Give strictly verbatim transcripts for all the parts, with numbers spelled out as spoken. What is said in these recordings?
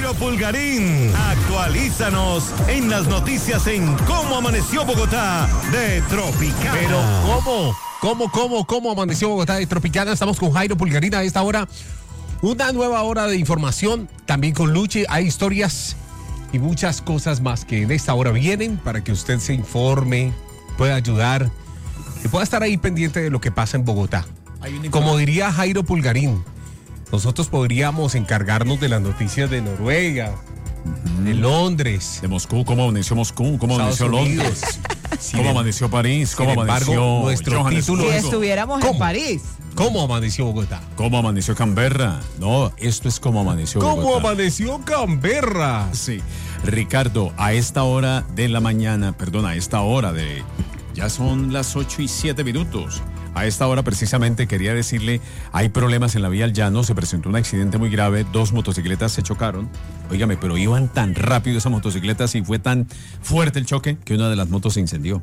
Jairo Pulgarín. Actualízanos en las noticias en Cómo Amaneció Bogotá de Tropicana. Pero, ¿cómo? ¿Cómo, cómo, cómo amaneció Bogotá de Tropicana? Estamos con Jairo Pulgarín a esta hora. Una nueva hora de información. También con Luchi. Hay historias y muchas cosas más que en esta hora vienen para que usted se informe, pueda ayudar y pueda estar ahí pendiente de lo que pasa en Bogotá. Como diría Jairo Pulgarín, nosotros podríamos encargarnos de las noticias de Noruega, uh-huh. de Londres, de Moscú. ¿Cómo amaneció Moscú? ¿Cómo amaneció Londres? Sí, ¿cómo amaneció París? ¿Cómo amaneció nuestro título? Si estuviéramos ¿Cómo? en París. ¿Cómo amaneció Bogotá? ¿Cómo amaneció Canberra? No, esto es cómo amaneció Bogotá. ¿Cómo amaneció Canberra? Sí. Ricardo, a esta hora de la mañana, perdón, a esta hora de... Ya son las ocho y siete minutos. A esta hora precisamente quería decirle, hay problemas en la vía al llano, se presentó un accidente muy grave, dos motocicletas se chocaron. Óigame, pero iban tan rápido esas motocicletas y fue tan fuerte el choque que una de las motos se incendió.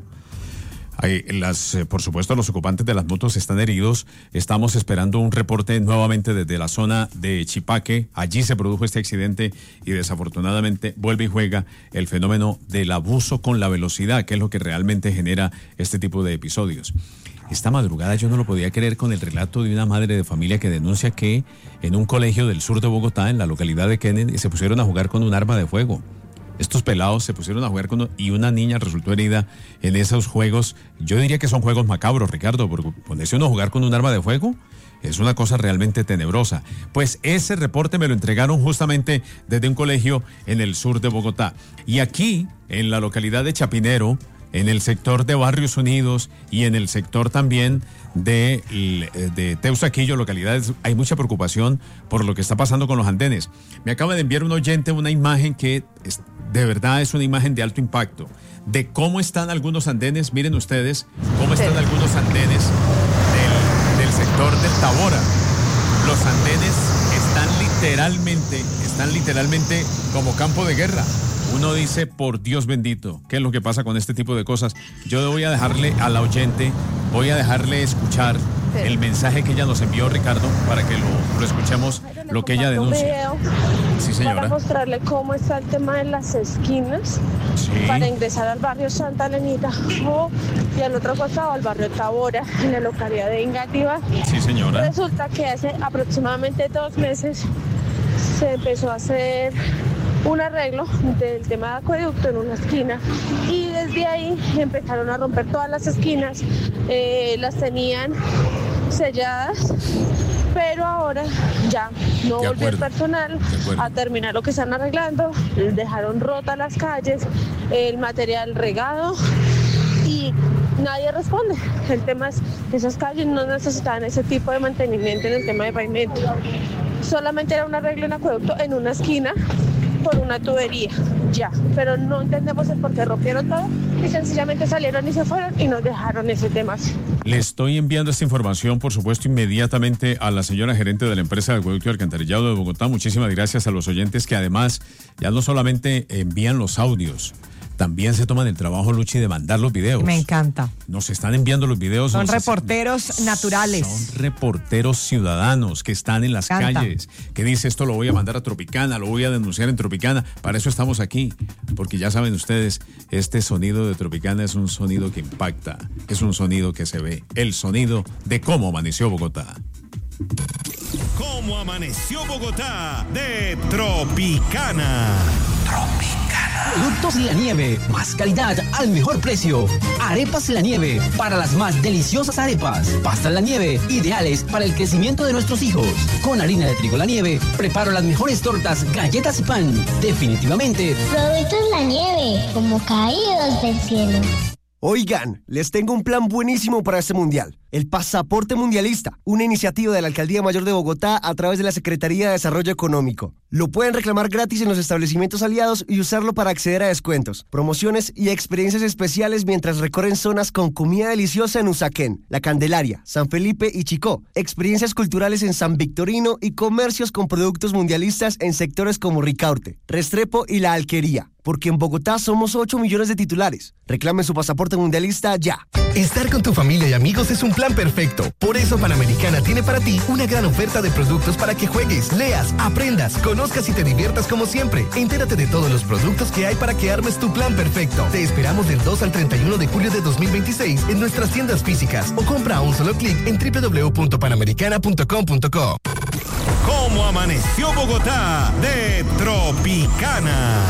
Hay las, eh, por supuesto, los ocupantes de las motos están heridos. Estamos esperando un reporte nuevamente desde la zona de Chipaque. Allí se produjo este accidente y desafortunadamente vuelve y juega el fenómeno del abuso con la velocidad, que es lo que realmente genera este tipo de episodios. Esta madrugada yo no lo podía creer con el relato de una madre de familia que denuncia que en un colegio del sur de Bogotá, en la localidad de Kennedy, se pusieron a jugar con un arma de fuego. Estos pelados se pusieron a jugar con y una niña resultó herida en esos juegos. Yo diría que son juegos macabros, Ricardo, porque ponerse uno a jugar con un arma de fuego es una cosa realmente tenebrosa. Pues ese reporte me lo entregaron justamente desde un colegio en el sur de Bogotá. Y aquí, en la localidad de Chapinero, en el sector de Barrios Unidos y en el sector también de, de Teusaquillo, localidades, hay mucha preocupación por lo que está pasando con los andenes. Me acaba de enviar un oyente una imagen que es, de verdad es una imagen de alto impacto, de cómo están algunos andenes. Miren ustedes cómo están algunos andenes del, del sector del Tabora. Los andenes están literalmente, están literalmente como campo de guerra. Uno dice, por Dios bendito, ¿qué es lo que pasa con este tipo de cosas? Yo voy a dejarle a la oyente, voy a dejarle escuchar sí. el mensaje que ella nos envió, Ricardo, para que lo, lo escuchemos, lo que ella denuncia. Sí, señora. Para mostrarle cómo está el tema de las esquinas, sí. para ingresar al barrio Santa Lenita o, y al otro costado al barrio Tabora, en la localidad de Engativá. Sí, señora. Resulta que hace aproximadamente dos meses se empezó a hacer un arreglo del tema de acueducto en una esquina y desde ahí empezaron a romper todas las esquinas, eh, las tenían selladas, pero ahora ya no volvió el personal a terminar lo que están arreglando, dejaron rotas las calles, el material regado y nadie responde. El tema es que esas calles no necesitaban ese tipo de mantenimiento en el tema de pavimento, solamente era un arreglo en acueducto en una esquina por una tubería, ya, pero no entendemos el por qué rompieron todo y sencillamente salieron y se fueron y nos dejaron ese tema. Le estoy enviando esta información, por supuesto, inmediatamente a la señora gerente de la empresa de acueducto y alcantarillado de Bogotá. Muchísimas gracias a los oyentes que además ya no solamente envían los audios, también se toman el trabajo, Luchi, de mandar los videos. Me encanta. Nos están enviando los videos. Son reporteros hace... naturales. Son reporteros ciudadanos que están en las calles, que dice esto lo voy a mandar a Tropicana, lo voy a denunciar en Tropicana. Para eso estamos aquí, porque ya saben ustedes, este sonido de Tropicana es un sonido que impacta, es un sonido que se ve, el sonido de cómo amaneció Bogotá. Cómo amaneció Bogotá de Tropicana. Tropicana. Productos La Nieve, más calidad al mejor precio. Arepas La Nieve, para las más deliciosas arepas. Pastas La Nieve, ideales para el crecimiento de nuestros hijos. Con harina de trigo La Nieve, preparo las mejores tortas, galletas y pan. Definitivamente. Productos La Nieve, como caídos del cielo. Oigan, les tengo un plan buenísimo para este mundial. El Pasaporte Mundialista, una iniciativa de la Alcaldía Mayor de Bogotá a través de la Secretaría de Desarrollo Económico. Lo pueden reclamar gratis en los establecimientos aliados y usarlo para acceder a descuentos, promociones y experiencias especiales mientras recorren zonas con comida deliciosa en Usaquén, La Candelaria, San Felipe y Chicó, experiencias culturales en San Victorino y comercios con productos mundialistas en sectores como Ricaurte, Restrepo y La Alquería. porque en Bogotá somos ocho millones de titulares. Reclame su pasaporte mundialista ya. Estar con tu familia y amigos es un plan perfecto. Por eso Panamericana tiene para ti una gran oferta de productos para que juegues, leas, aprendas, conozcas y te diviertas como siempre. Entérate de todos los productos que hay para que armes tu plan perfecto. Te esperamos del dos al treinta y uno de julio de dos mil veintiséis en nuestras tiendas físicas o compra a un solo clic en doble u doble u doble u punto panamericana punto com punto co. ¿Cómo amaneció Bogotá? De Tropicana.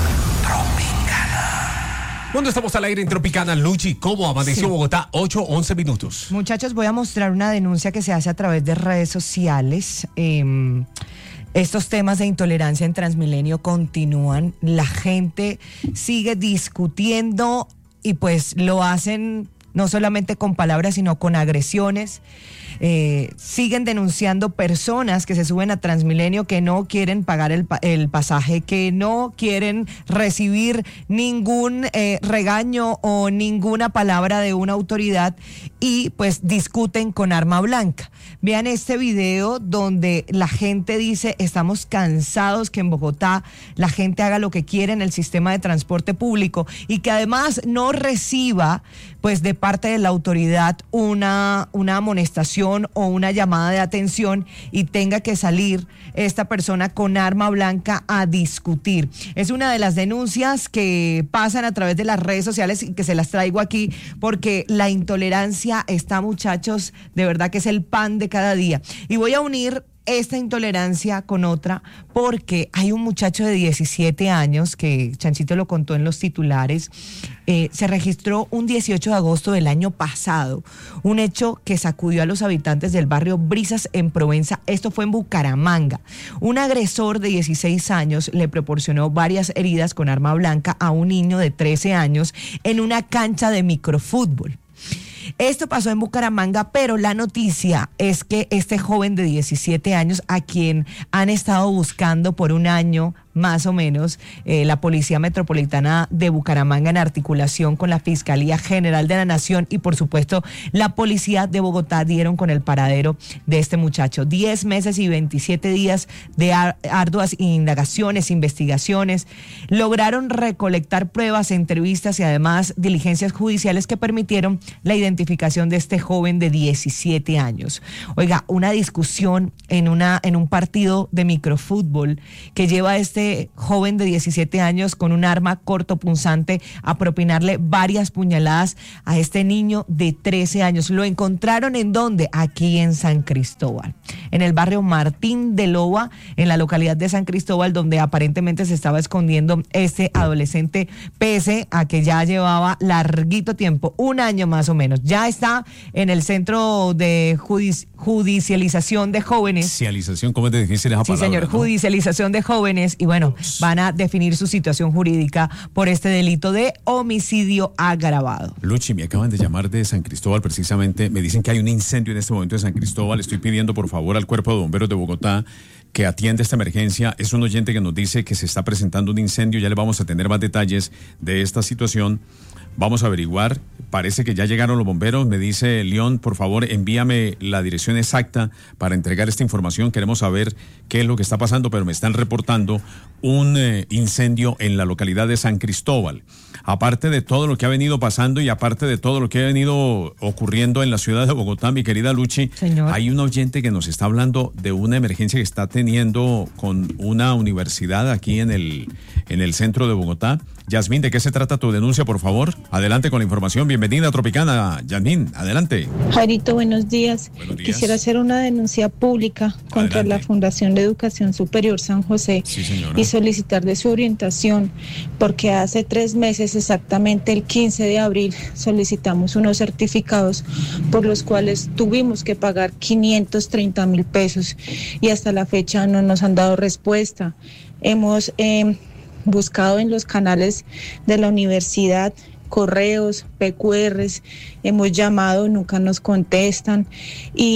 Cuando estamos al aire en Tropicana, Luchi, ¿cómo amaneció Sí. Bogotá? ocho, once minutos. Muchachos, voy a mostrar una denuncia que se hace a través de redes sociales. Eh, estos temas de intolerancia en Transmilenio continúan. La gente sigue discutiendo y pues lo hacen no solamente con palabras, sino con agresiones. Eh, siguen denunciando personas que se suben a Transmilenio que no quieren pagar el, pa- el pasaje, que no quieren recibir ningún eh, regaño o ninguna palabra de una autoridad y pues discuten con arma blanca. Vean este video donde la gente dice: estamos cansados que en Bogotá la gente haga lo que quiere en el sistema de transporte público y que además no reciba pues de parte de la autoridad una, una amonestación o una llamada de atención y tenga que salir esta persona con arma blanca a discutir. Es una de las denuncias que pasan a través de las redes sociales y que se las traigo aquí porque la intolerancia está, muchachos, de verdad que es el pan de cada día. Y voy a unir esta intolerancia con otra porque hay un muchacho de diecisiete años que Chanchito lo contó en los titulares. Eh, se registró un dieciocho de agosto del año pasado, un hecho que sacudió a los habitantes del barrio Brisas en Provenza. Esto fue en Bucaramanga. Un agresor de dieciséis años le proporcionó varias heridas con arma blanca a un niño de trece años en una cancha de microfútbol. Esto pasó en Bucaramanga, pero la noticia es que este joven de diecisiete años, a quien han estado buscando por un año más o menos, eh, la Policía Metropolitana de Bucaramanga en articulación con la Fiscalía General de la Nación y por supuesto la Policía de Bogotá dieron con el paradero de este muchacho. Diez meses y veintisiete días de ar- arduas indagaciones, investigaciones, lograron recolectar pruebas, entrevistas y además diligencias judiciales que permitieron la identificación de este joven de diecisiete años. Oiga, una discusión en, una, en un partido de microfútbol que lleva a este joven de diecisiete años con un arma cortopunzante a propinarle varias puñaladas a este niño de trece años. ¿Lo encontraron en dónde? Aquí en San Cristóbal, en el barrio Martín de Loba, en la localidad de San Cristóbal, donde aparentemente se estaba escondiendo este adolescente, pese a que ya llevaba larguito tiempo, un año más o menos. Ya está en el centro de judici- judicialización de jóvenes. Judicialización, ¿cómo es de difícil esa Sí, palabra? señor, ¿no? judicialización de jóvenes y bueno, van a definir su situación jurídica por este delito de homicidio agravado. Luchi, me acaban de llamar de San Cristóbal precisamente, me dicen que hay un incendio en este momento en San Cristóbal. Estoy pidiendo por favor al Cuerpo de Bomberos de Bogotá que atienda esta emergencia. Es un oyente que nos dice que se está presentando un incendio, ya le vamos a tener más detalles de esta situación. Vamos a averiguar, parece que ya llegaron los bomberos. Me dice León, por favor envíame la dirección exacta para entregar esta información. Queremos saber qué es lo que está pasando, pero me están reportando un eh, incendio en la localidad de San Cristóbal. Aparte de todo lo que ha venido pasando y aparte de todo lo que ha venido ocurriendo en la ciudad de Bogotá, mi querida Luchi, Señor. hay un oyente que nos está hablando de una emergencia que está teniendo con una universidad aquí en el, en el centro de Bogotá. Yasmín, ¿de qué se trata tu denuncia, por favor? Adelante con la información. Bienvenida a Tropicana. Yasmín, adelante. Jairito, buenos días. Buenos días. Quisiera hacer una denuncia pública contra Adelante. la Fundación de Educación Superior San José Sí, señora. y solicitar de su orientación, porque hace tres meses, exactamente el quince de abril, solicitamos unos certificados por los cuales tuvimos que pagar quinientos treinta mil pesos y hasta la fecha no nos han dado respuesta. Hemos eh, buscado en los canales de la universidad correos, P Q Rs, hemos llamado, nunca nos contestan y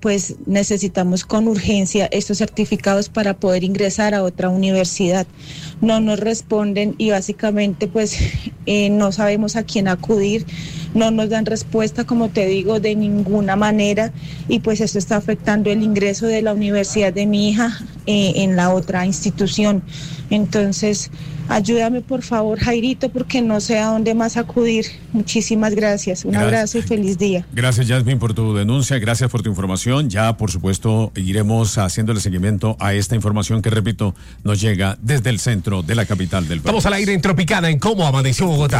pues necesitamos con urgencia estos certificados para poder ingresar a otra universidad. No nos responden y básicamente pues eh, no sabemos a quién acudir, no nos dan respuesta, como te digo, de ninguna manera, y pues esto está afectando el ingreso de la universidad de mi hija eh, en la otra institución. Entonces, ayúdame por favor, Jairito, porque no sé a dónde más acudir. Muchísimas gracias. Un Gracias. abrazo y feliz día. Gracias, Yasmin, por tu denuncia, gracias por tu información. Ya, por supuesto, iremos haciéndole seguimiento a esta información que, repito, nos llega desde el centro de la capital del país. Estamos al aire en Tropicana, en Cómo Amaneció Bogotá.